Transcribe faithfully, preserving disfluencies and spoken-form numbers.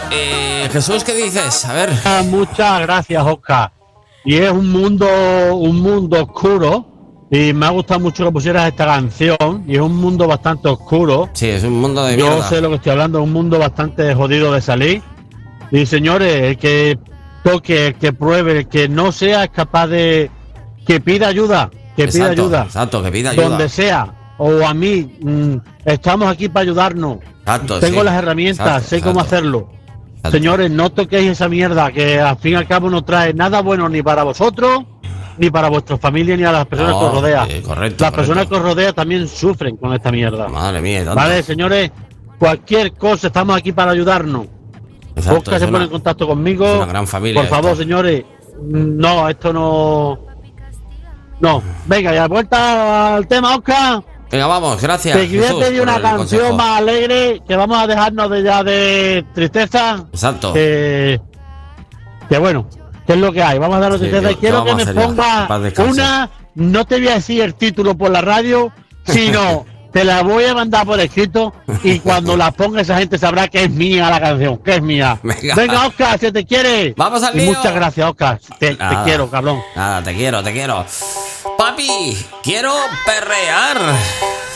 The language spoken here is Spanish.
Eh, Jesús, ¿qué dices? A ver. Muchas gracias, Oscar. Y es un mundo, un mundo oscuro. Y me ha gustado mucho que pusieras esta canción. Y es un mundo bastante oscuro. Sí, es un mundo de Yo mierda. sé lo que estoy hablando, es un mundo bastante jodido de salir. Y señores, el que toque, el que pruebe, el que no sea capaz de... Que pida ayuda, que Exacto, pida ayuda. Exacto, que pida ayuda. Donde sea, o a mí, mmm, estamos aquí para ayudarnos. Exacto, Tengo sí. las herramientas, Exacto, sé cómo exacto. hacerlo. Exacto. Señores, no toquéis esa mierda que al fin y al cabo no trae nada bueno ni para vosotros, ni para vuestra familia, ni a las personas No, que os rodean. eh, correcto, Las correcto. personas que os rodean también sufren con esta mierda. Madre mía, tanto. Vale, señores, cualquier cosa, estamos aquí para ayudarnos. Exacto, Oscar es se una- pone en contacto conmigo. es una gran familia Por favor, esto. señores, no, esto no... No, venga, ya vuelta al tema, Oscar. Venga, vamos, gracias. Te quería Jesús, pedir por una el canción consejo. más alegre, que vamos a dejarnos de ya de tristeza. Exacto. Que, que bueno, que es lo que hay. Vamos a darnos Sí, tristeza. ¿qué- Y quiero qué que vamos me a hacer ya? ponga Paz descanse. una, no te voy a decir el título por la radio, sino te la voy a mandar por escrito y cuando la ponga esa gente sabrá que es mía la canción, que es mía. Venga. Venga, Oscar, si te quiere. Vamos al Y lío. muchas gracias, Oscar. Te, te Nada. quiero, cabrón. Nada, te quiero, te quiero. Papi, quiero perrear.